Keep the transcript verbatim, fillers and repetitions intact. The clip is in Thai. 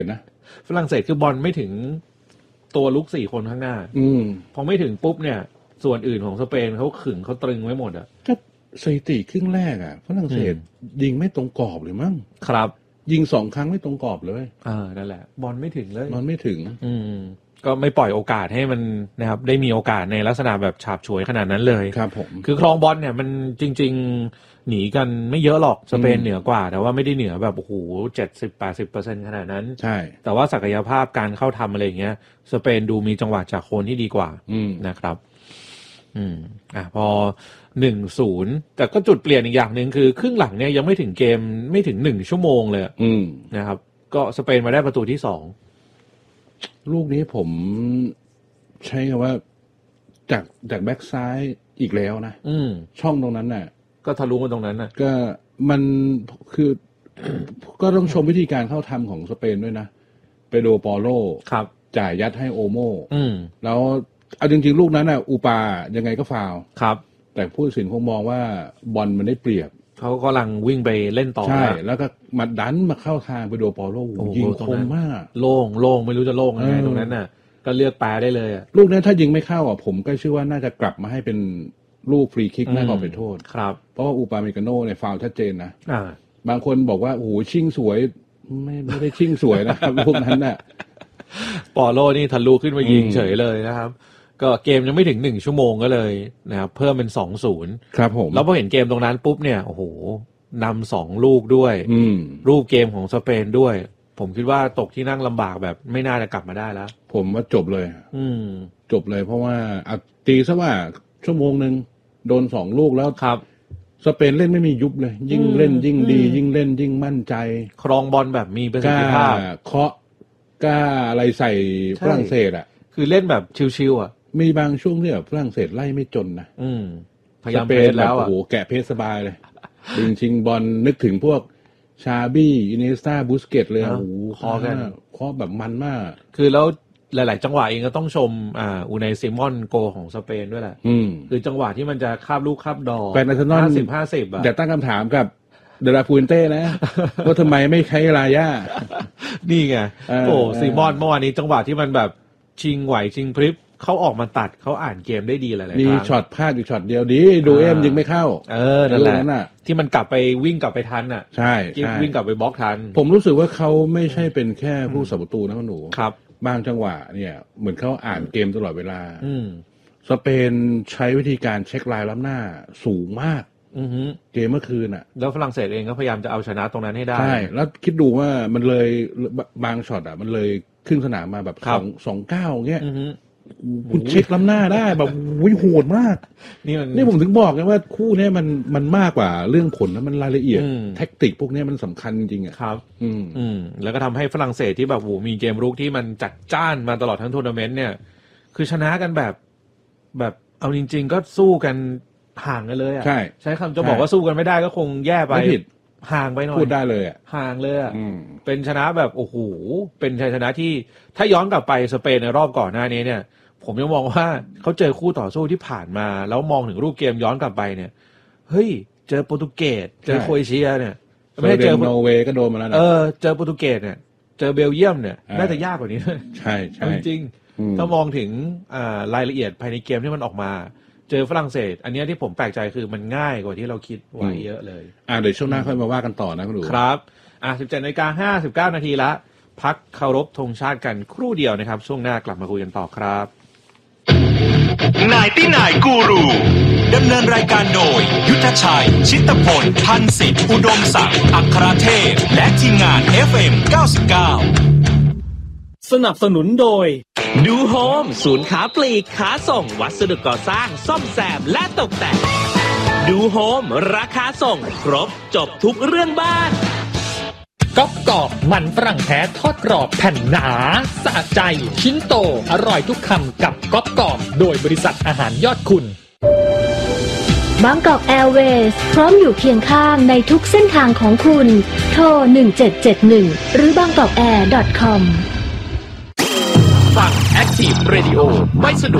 นะฝรั่งเศสคือบอลไม่ถึงตัวลุกสี่คนข้างหน้าอืมพอไม่ถึงปุ๊บเนี่ยส่วนอื่นของสเปนเขาขึงเขาตรึงไว้หมดอ่ะก็สถิติครึ่งแรกอ่ะฝรั่งเศสยิงไม่ตรงกรอบเลยมั้งครับยิงสองครั้งไม่ตรงกรอบเลยเออนั่นแหละบอลไม่ถึงเลยบอลไม่ถึงอืมก็ไม่ปล่อยโอกาสให้มันนะครับได้มีโอกาสในลักษณะแบบฉาบฉวยขนาดนั้นเลยครับผมคือครองบอลเนี่ยมันจริงๆหนีกันไม่เยอะหรอกสเปนเหนือกว่าแต่ว่าไม่ได้เหนือแบบโอ้โหเจ็ดสิบแปดสิบเปอร์เซ็นต์ขนาดนั้นใช่แต่ว่าศักยภาพการเข้าทำอะไรอย่างเงี้ยสเปนดูมีจังหวะจากโคนที่ดีกว่านะครับอืมอ่ะพอหนึ่งศูนย์แต่ก็จุดเปลี่ยนอีกอย่างหนึ่งคือครึ่งหลังเนี่ยยังไม่ถึงเกมไม่ถึงหนึ่งชั่วโมงเลยนะครับก็สเปนมาได้ประตูที่สองลูกนี้ผมใช้คำว่าจากจากแบ็กซ้ายอีกแล้วนะช่องตรงนั้นน่ะก็ทะลุมาตรงนั้นน่ะก็มันคือ ก็ต้องชมวิธีการเข้าทำของสเปนด้วยนะเปโดรปอโลครับจ่ายยัดให้โอโมแล้วเอาจริงๆลูกนั้นน่ะอูปายังไงก็ฟาวครับแต่ผู้ตัดสินคงมองว่าบอลมันได้เปรียบเขากำลังวิ่งไปเล่นต่อใช่แล้วก็มาดันมาเข้าทางไปโดปอโลยิงคมมากโล่งโล่งไม่รู้จะโล่งยังไงตรงนั้นน่ะก็เลือกแปรได้เลยอ่ะลูกนั้นถ้ายิงไม่เข้าอ่ะผมก็เชื่อว่าน่าจะกลับมาให้เป็นลูกฟรีคิกหน้ากรอบเป็นโทษครับเพราะว่าอูปาเมกาโน่เนี่ยฟาวล์ชัดเจนนะบางคนบอกว่าโอ้โหชิ่งสวยไม่ไม่ได้ชิ่งสวยนะครับลูกนั้นน่ะปอโลนี่ทะลุขึ้นมายิงเฉยเลยนะครับก็เกมยังไม่ถึงหนึ่งชั่วโมงก็เลยนะครับเพิ่มเป็น สองศูนย์ครับผมแล้วพอเห็นเกมตรงนั้นปุ๊บเนี่ยโอ้โหนำสองลูกด้วยรูปเกมของสเปนด้วยผมคิดว่าตกที่นั่งลำบากแบบไม่น่าจะกลับมาได้แล้วผมว่าจบเลยอืมจบเลยเพราะว่าอ่ะตีซะว่าชั่วโมงนึงโดนสองลูกแล้วครับสเปนเล่นไม่มียุบเลยยิ่งเล่นยิ่งดียิ่งเล่นยิ่งมั่นใจครองบอลแบบมีประสิทธิภาพเคาะกล้าอะไรใส่ฝรั่งเศสอ่ะคือเล่นแบบชิวๆอ่ะมีบางช่วงที่แบบฝรั่งเศสไล่ไม่จนนะอืมพยายามเพสแล้วอ่ะโอ้โหแกะเพสสบายเลยดึงชิงบอลนึกถึงพวกชาบี้อิเนสตาบูสเกตเลยโอ้โหคอกันคอแบบมันมากคือแล้วหลายๆจังหวะเองก็ต้องชมอ่าอูไนซิมอนโกของสเปนด้วยแหละคือจังหวะที่มันจะคาบลูกคาบดอกเป็นอาร์เซนอลห้าสิบ ห้าสิบอ่ะอย่าตั้งคำถามกับเดลาฟูนเต้นะว่าทำไมไม่ใช้ลาย่านี่ไงโอ้ซิมอนเมื่อวานนี้จังหวะที่มันแบบชิงไหวชิงพริบเขาออกมาตัดเขาอ่านเกมได้ดีหลายๆครั้งมีช็อตพลาดอยู่ช็อตเดียวดีดูเอ็มยิงไม่เข้าเออนั่นแหละที่มันกลับไปวิ่งกลับไปทันอ่ะใช่วิ่งกลับไปบล็อกทันผมรู้สึกว่าเขาไม่ใช่เป็นแค่ผู้สับประตูนะคุณหนูครับบางจังหวะเนี่ยเหมือนเขาอ่านเกมตลอดเวลาอืมสเปนใช้วิธีการเช็คลายล้ำหน้าสูงมากอือฮึเกมเมื่อคืนอ่ะแล้วฝรั่งเศสเองก็พยายามจะเอาชนะตรงนั้นให้ได้ใช่แล้วคิดดูว่ามันเลยบางช็อตอ่ะมันเลยขึ้นสนามมาแบบสองสองเก้าเงี้ยคุณเช็คล้ำหน้าได้แบบวิ่งโหดมากนี่มันนี่ผมถึงบอกไงว่าคู่นี้มันมันมากกว่าเรื่องผลนะมันรายละเอียดแท็กติกพวกนี้มันสำคัญจริงอ่ะครับอืมอืมแล้วก็ทำให้ฝรั่งเศสที่แบบโหมีเกมรุกที่มันจัดจ้านมาตลอดทั้งทัวร์นาเมนต์เนี่ยคือชนะกันแบบแบบเอาจริงๆก็สู้กันห่างกันเลยอ่ะใช่ใช้คำจะบอกว่าสู้กันไม่ได้ก็คงแย่ไปห่างไปหน่อยพูดได้เลยอ่ะห่างเลยอ่ะเป็นชนะแบบโอ้โหเป็นชัยชนะที่ถ้าย้อนกลับไปสเปนในรอบก่อนหน้านี้เนี่ยผมยังมองว่าเขาเจอคู่ต่อสู้ที่ผ่านมาแล้วมองถึงรูปเกมย้อนกลับไปเนี่ยเฮ้ยเจอโปรตุเกสเจอโครเอเชียเนี่ยไม่ได้เจอนอร์เวย์ก็โดนมาแล้วนะเออเจอโปรตุเกสเนี่ยเจอเบลเยียมเนี่ยน่าจะยากกว่านี้ด้วยใช่ใช่จริงๆถ้ามองถึงอ่ารายละเอียดภายในเกมที่มันออกมาเจอฝรั่งเศสอันนี้ที่ผมแปลกใจคือมันง่ายกว่าที่เราคิดไว้เยอะเลยอ่าเดี๋ยวช่วงหน้าค่อยมาว่ากันต่อนะคุณดูครับอ่ะ สิบเจ็ดนาฬิกาห้าสิบเก้านาทีละพักเคารพธงชาติกันครู่เดียวนะครับช่วงหน้ากลับมาคุยกันต่อครับนายที่นายกูรูดำเนินรายการโดยยุทธชัยชิตพลพันศิษย์อุดมศักดิ์อัครเทพและทีมงาน เอฟ เอ็ม เก้าสิบเก้าสนับสนุนโดยดูโฮมศูนย์ค้าปลีกค้าส่งวัสดุก่อสร้างซ่อมแซมและตกแต่งดูโฮมราคาส่งครบจบทุกเรื่องบ้านก๊อบกรอบมันฝรั่งแท้ทอดกรอบแผ่นหนาสะใจชิ้นโตอร่อยทุกคำกับก๊อบกรอบโดยบริษัทอาหารยอดคุณบางกอกแอร์เวย์พร้อมอยู่เคียงข้างในทุกเส้นทางของคุณโทรหนึ่งเจ็ดเจ็ดหนึ่งหรือบางกอกแอร์ ดอท คอมฟัง Active Radio ไม่สะดวก